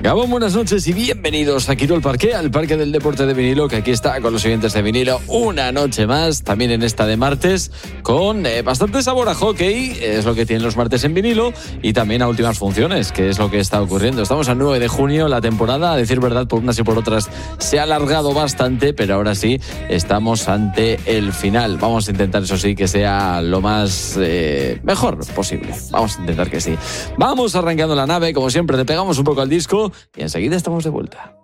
Gabón, buenas noches y bienvenidos a Quito el Parque, al Parque del Deporte de Vinilo, que aquí está con los siguientes de vinilo una noche más, también en esta de martes, con bastante sabor a hockey, es lo que tienen los martes en vinilo, y también a últimas funciones, que es lo que está ocurriendo. Estamos al 9 de junio, la temporada, a decir verdad, por unas y por otras se ha alargado bastante, pero ahora sí, estamos ante el final. Vamos a intentar, eso sí, que sea lo más mejor posible. Vamos a intentar que sí. Vamos arrancando la nave, como siempre, le pegamos un poco al disco y enseguida estamos de vuelta.